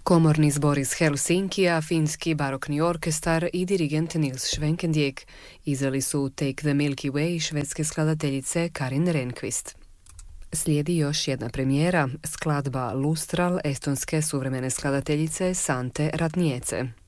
Komorni zbor iz Helsinkija, finski barokni orkestar i dirigent Nils Schwenkendijk izveli su Take the Milky Way švedske skladateljice Karin Rehnqvist. Slijedi još jedna premijera, skladba Lustral estonske suvremene skladateljice Sante Radnijece.